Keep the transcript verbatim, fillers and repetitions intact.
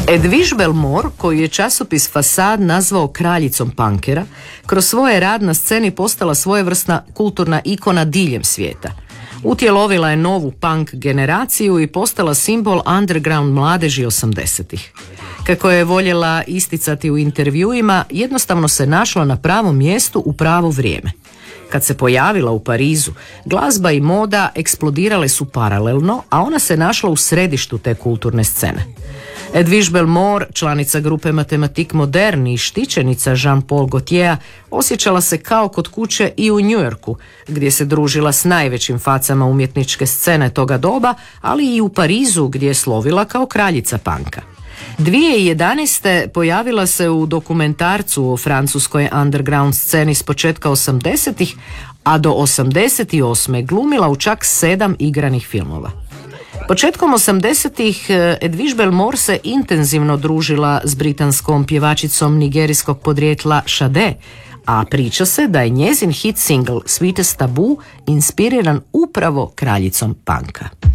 Edwige Belmore, koju je časopis Fasad nazvao kraljicom punkera, kroz svoje rad na sceni postala svojevrsna kulturna ikona diljem svijeta. Utjelovila je novu punk generaciju i postala simbol underground mladeži osamdesetih. Kako je voljela isticati u intervjuima, jednostavno se našla na pravom mjestu u pravo vrijeme. Kad se pojavila u Parizu, glazba i moda eksplodirale su paralelno, a ona se našla u središtu te kulturne scene. Edwige Belmore, članica grupe Mathematique Moderne i štićenica Jean-Paul Gaultiera, osjećala se kao kod kuće i u New Yorku, gdje se družila s najvećim facama umjetničke scene toga doba, ali i u Parizu, gdje je slovila kao kraljica panka. dvije tisuće jedanaeste. pojavila se u dokumentarcu o francuskoj underground sceni s početka osamdesetih, a do osamdeset osme. glumila u čak sedam igranih filmova. Početkom osamdesetih. Edwige Belmore se intenzivno družila s britanskom pjevačicom nigerijskog podrijetla Sade, a priča se da je njezin hit single Sweetest Taboo inspiriran upravo kraljicom panka.